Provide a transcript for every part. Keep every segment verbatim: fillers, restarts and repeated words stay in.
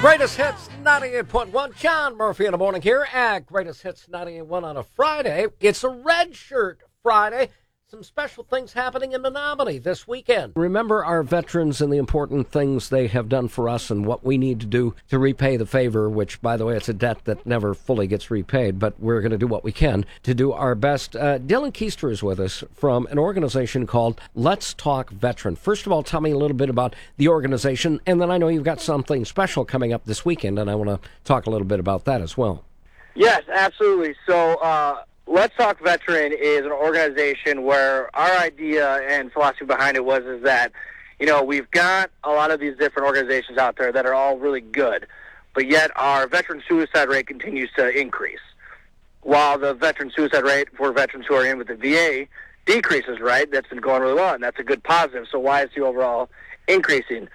Greatest Hits ninety-eight point one. John Murphy in the morning here at Greatest Hits ninety-eight point one on a Friday. It's a Red Shirt Friday. Some special things happening in Menominee this weekend. Remember our veterans and the important things they have done for us and what we need to do to repay the favor, which, by the way, it's a debt that never fully gets repaid, but we're going to do what we can to do our best. Uh, Dylan Keister is with us from an organization called Let's Talk Veteran. First of all, tell me a little bit about the organization, and then I know you've got something special coming up this weekend, and I want to talk a little bit about that as well. Yes, absolutely. So, uh, Let's Talk Veteran is an organization where our idea and philosophy behind it was is that, you know, we've got a lot of these different organizations out there that are all really good, but yet our veteran suicide rate continues to increase, while the veteran suicide rate for veterans who are in with the V A decreases, right? That's been going really well, and that's a good positive. So why is the overall increasing?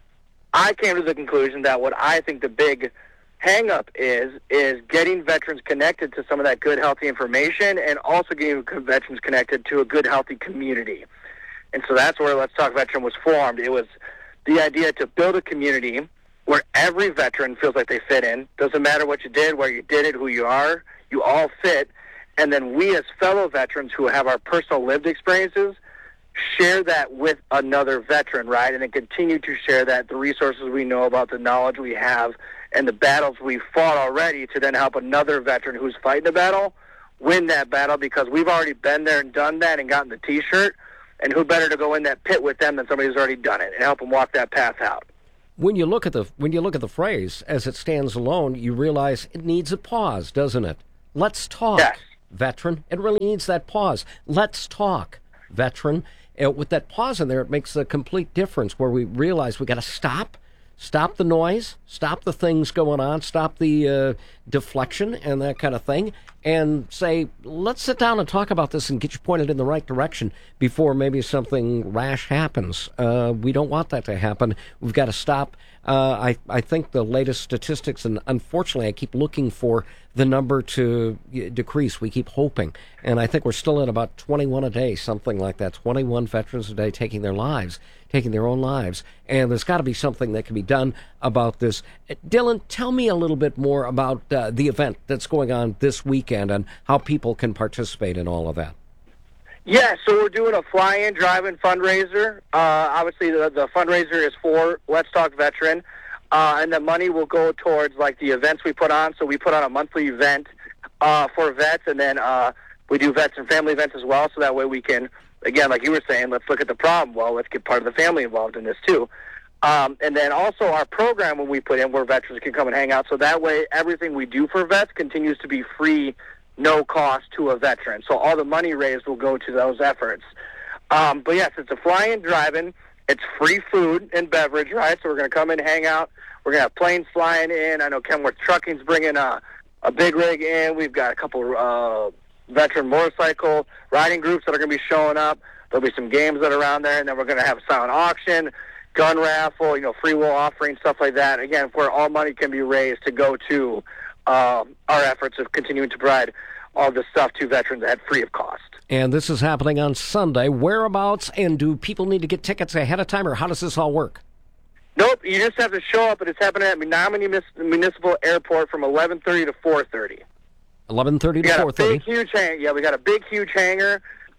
I came to the conclusion that what I think the big hang-up is is getting veterans connected to some of that good, healthy information, and also getting veterans connected to a good, healthy community. And so that's where Let's Talk Veteran was formed. It was the idea to build a community where every veteran feels like they fit in. Doesn't matter what you did, where you did it, who you are, you all fit. And then we as fellow veterans who have our personal lived experiences share that with another veteran, right? And then continue to share that, the resources we know about, the knowledge we have, and the battles we've fought already to then help another veteran who's fighting a battle win that battle, because we've already been there and done that and gotten the T-shirt, and who better to go in that pit with them than somebody who's already done it and help them walk that path out. When you look at the when you look at the phrase as it stands alone, you realize it needs a pause, doesn't it? Let's talk, yes. Veteran. It really needs that pause. Let's talk, veteran. Uh, with that pause in there, it makes a complete difference where we realize we got to stop. Stop the noise, stop the things going on, stop the uh, deflection and that kind of thing, and say, let's sit down and talk about this and get you pointed in the right direction before maybe something rash happens. Uh, we don't want that to happen. We've got to stop. Uh, I, I think the latest statistics, and unfortunately I keep looking for the number to decrease. We keep hoping. And I think we're still at about twenty-one a day, something like that, twenty-one veterans a day taking their lives, taking their own lives. And there's got to be something that can be done about this. Dylan, tell me a little bit more about uh, the event that's going on this weekend and how people can participate in all of that. Yeah, so we're doing a fly-in, drive-in fundraiser. Uh, obviously, the, the fundraiser is for Let's Talk Veteran, uh, and the money will go towards, like, the events we put on. So we put on a monthly event uh, for vets, and then uh, we do vets and family events as well, so that way we can, again, like you were saying, let's look at the problem. Well, let's get part of the family involved in this, too. Um, and then also our program when we put in where veterans can come and hang out, so that way everything we do for vets continues to be free, no cost to a veteran. So all the money raised will go to those efforts. Um, but yes, it's a fly-in, drive-in. It's free food and beverage, right? So we're going to come in, hang out. We're going to have planes flying in. I know Kenworth Trucking's bringing a, a big rig in. We've got a couple uh, veteran motorcycle riding groups that are going to be showing up. There'll be some games that are around there, and then we're going to have a silent auction, gun raffle, you know, free will offering, stuff like that. Again, where all money can be raised to go to uh, our efforts of continuing to provide all this stuff to veterans at free of cost. And this is happening on Sunday. Whereabouts, and do people need to get tickets ahead of time, or how does this all work? Nope, you just have to show up, and it's happening at Menominee Municipal Airport from eleven thirty to four thirty. eleven thirty to four thirty. We got a big, huge hang- Yeah, we got a big, huge hangar.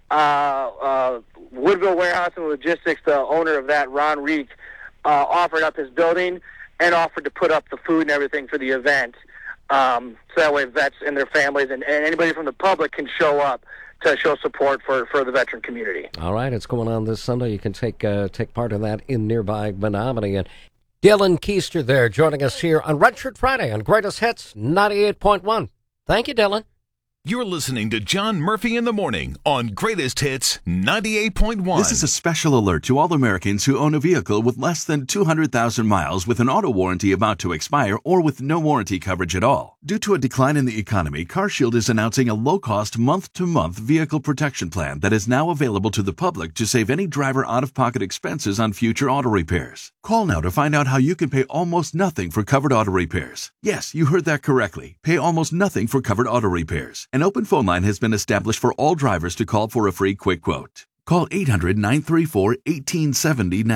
Uh, uh, Woodville Warehouse and Logistics, the owner of that, Ron Reek, uh, offered up his building and offered to put up the food and everything for the event. Um, so that way vets and their families and, and anybody from the public can show up to show support for, for the veteran community. All right, it's going on this Sunday. You can take uh, take part in that in nearby Menominee. And Dylan Keister there joining us here on Red Shirt Friday on Greatest Hits ninety-eight point one. Thank you, Dylan. You're listening to John Murphy in the Morning on Greatest Hits ninety-eight point one. This is a special alert to all Americans who own a vehicle with less than two hundred thousand miles with an auto warranty about to expire or with no warranty coverage at all. Due to a decline in the economy, CarShield is announcing a low-cost month-to-month vehicle protection plan that is now available to the public to save any driver out-of-pocket expenses on future auto repairs. Call now to find out how you can pay almost nothing for covered auto repairs. Yes, you heard that correctly. Pay almost nothing for covered auto repairs. An open phone line has been established for all drivers to call for a free quick quote. Call eight hundred, nine three four, one eight seven zero now.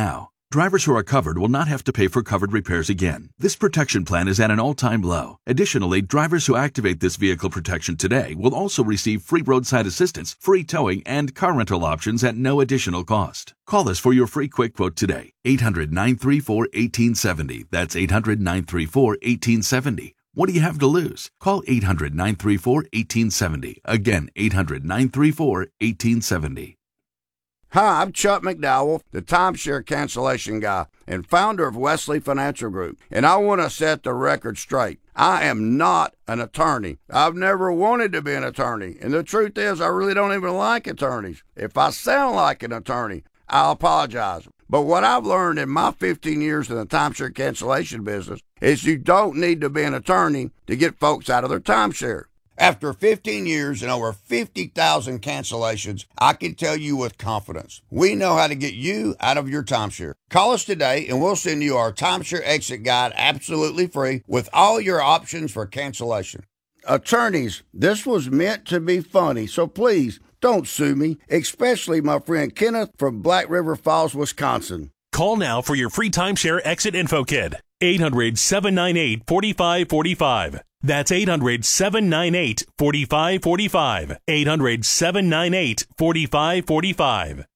Drivers who are covered will not have to pay for covered repairs again. This protection plan is at an all-time low. Additionally, drivers who activate this vehicle protection today will also receive free roadside assistance, free towing, and car rental options at no additional cost. Call us for your free quick quote today. eight hundred, nine three four, one eight seven zero. That's eight hundred, nine three four, one eight seven zero. What do you have to lose? Call eight hundred, nine three four, one eight seven zero. Again, eight hundred, nine three four, one eight seven zero. Hi, I'm Chuck McDowell, the timeshare cancellation guy and founder of Wesley Financial Group, and I want to set the record straight. I am not an attorney. I've never wanted to be an attorney, and the truth is I really don't even like attorneys. If I sound like an attorney, I'll apologize. But what I've learned in my fifteen years in the timeshare cancellation business is you don't need to be an attorney to get folks out of their timeshare. After fifteen years and over fifty thousand cancellations, I can tell you with confidence, we know how to get you out of your timeshare. Call us today and we'll send you our timeshare exit guide absolutely free with all your options for cancellation. Attorneys, this was meant to be funny, so please don't sue me, especially my friend Kenneth from Black River Falls, Wisconsin. Call now for your free timeshare exit info kit. eight hundred, seven nine eight, four five four five. That's eight hundred, seven nine eight, four five four five. eight hundred, seven nine eight, four five four five.